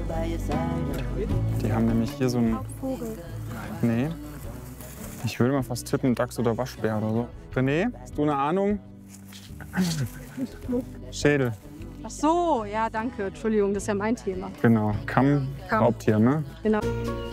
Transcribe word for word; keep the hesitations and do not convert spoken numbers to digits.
Die haben nämlich hier so einen... Vogel. Nee. Ich würde mal fast tippen, Dachs oder Waschbär oder so. René, hast du eine Ahnung? Schädel. Ach so, ja, danke. Entschuldigung, das ist ja mein Thema. Genau. Kamm, Kamm. Raubtier, ne? Genau.